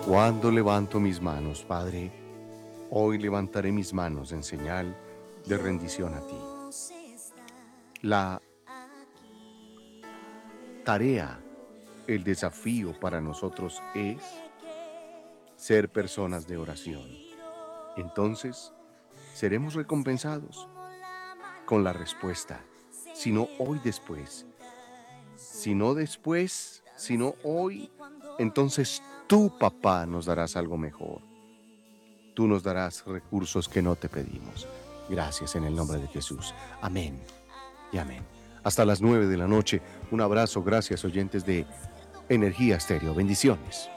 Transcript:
Cuando levanto mis manos, Padre, hoy levantaré mis manos en señal de rendición a ti. La tarea, el desafío para nosotros es ser personas de oración. Entonces, seremos recompensados con la respuesta, si no hoy después, si no después, si no hoy, entonces tú, papá, nos darás algo mejor. Tú nos darás recursos que no te pedimos. Gracias en el nombre de Jesús. Amén y amén. Hasta las 9 de la noche. Un abrazo. Gracias, oyentes de Energía Estéreo. Bendiciones.